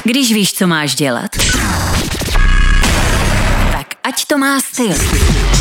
Když víš, co máš dělat, tak ať to má styl.